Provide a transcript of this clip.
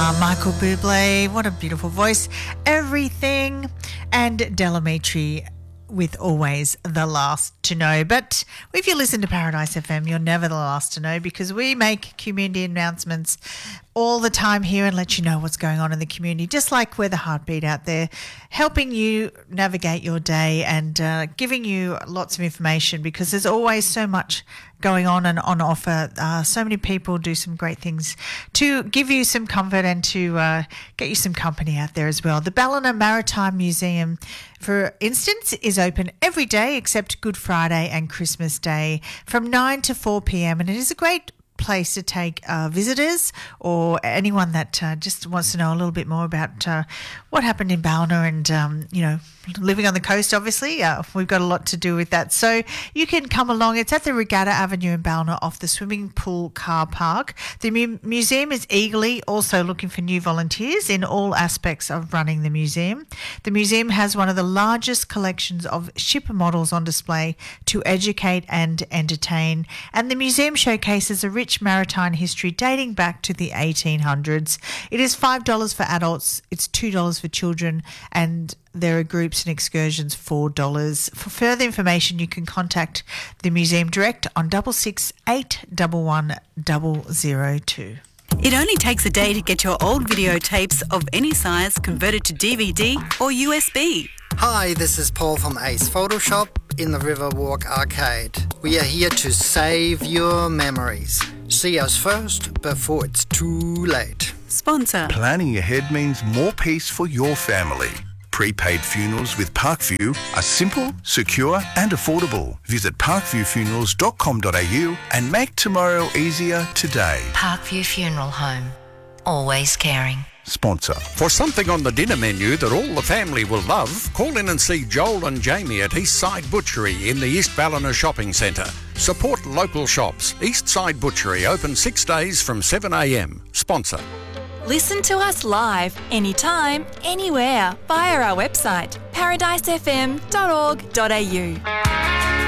Michael Bublé, what a beautiful voice. Everything. And Delamitri with Always the Last to Know. But if you listen to Paradise FM, you're never the last to know, because we make community announcements all the time here and let you know what's going on in the community, just like we're the heartbeat out there, helping you navigate your day and giving you lots of information, because there's always so much going on and on offer. So many people do some great things to give you some comfort and to get you some company out there as well. The Ballina Maritime Museum, for instance, is open every day except Good Friday and Christmas Day from 9 to 4 p.m. and it is a great place to take visitors or anyone that just wants to know a little bit more about what happened in Ballina and, living on the coast, obviously. We've got a lot to do with that. So you can come along. It's at the Regatta Avenue in Ballina off the swimming pool car park. The museum is eagerly also looking for new volunteers in all aspects of running the museum. The museum has one of the largest collections of ship models on display to educate and entertain, and the museum showcases a rich maritime history dating back to the 1800s. It is $5 for adults, it's $2 for children, and there are groups and excursions $4. For further information, you can contact the museum direct on 668 11002. It only takes a day to get your old videotapes of any size converted to DVD or USB. Hi, this is Paul from Ace Photoshop in the Riverwalk Arcade. We are here to save your memories. See us first before it's too late. Sponsor. Planning ahead means more peace for your family. Prepaid funerals with Parkview are simple, secure and affordable. Visit parkviewfunerals.com.au and make tomorrow easier today. Parkview Funeral Home. Always caring. Sponsor. For something on the dinner menu that all the family will love, call in and see Joel and Jamie at Eastside Butchery in the East Ballina Shopping Centre. Support local shops. Eastside Butchery open 6 days from 7 a.m. Sponsor. Listen to us live, anytime, anywhere, via our website, paradisefm.org.au.